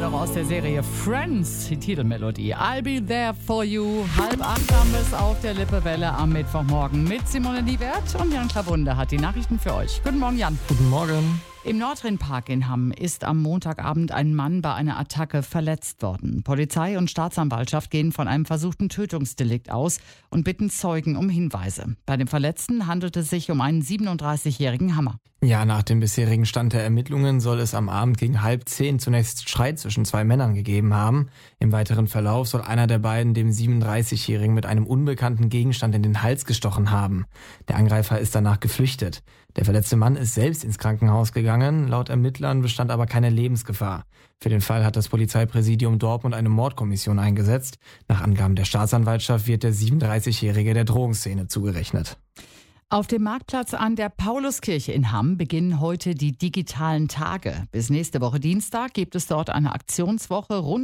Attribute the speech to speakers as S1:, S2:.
S1: doch aus der Serie Friends, die Titelmelodie. I'll be there for you. 7:30 haben wir es auf der Lippewelle am Mittwochmorgen mit Simone Liebert und Jan Klabunde hat die Nachrichten für euch. Guten Morgen, Jan.
S2: Guten Morgen.
S1: Im Nordrhein-Park in Hamm ist am Montagabend ein Mann bei einer Attacke verletzt worden. Polizei und Staatsanwaltschaft gehen von einem versuchten Tötungsdelikt aus und bitten Zeugen um Hinweise. Bei dem Verletzten handelt es sich um einen 37-jährigen Hammer.
S2: Ja, nach dem bisherigen Stand der Ermittlungen soll es am Abend gegen 9:30 zunächst Streit zwischen zwei Männern gegeben haben. Im weiteren Verlauf soll einer der beiden dem 37-jährigen mit einem unbekannten Gegenstand in den Hals gestochen haben. Der Angreifer ist danach geflüchtet. Der verletzte Mann ist selbst ins Krankenhaus gegangen. Laut Ermittlern bestand aber keine Lebensgefahr. Für den Fall hat das Polizeipräsidium Dortmund eine Mordkommission eingesetzt. Nach Angaben der Staatsanwaltschaft wird der 37-jährige der Drogenszene zugerechnet.
S1: Auf dem Marktplatz an der Pauluskirche in Hamm beginnen heute die digitalen Tage. Bis nächste Woche Dienstag gibt es dort eine Aktionswoche rund